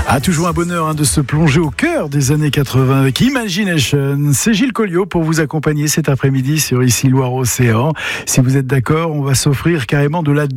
Ah, toujours un bonheur de se plonger au cœur des années 80 avec Imagination. C'est Gilles Colliot pour vous accompagner cet après-midi sur Ici Loire Océan. Si vous êtes d'accord, on va s'offrir carrément de la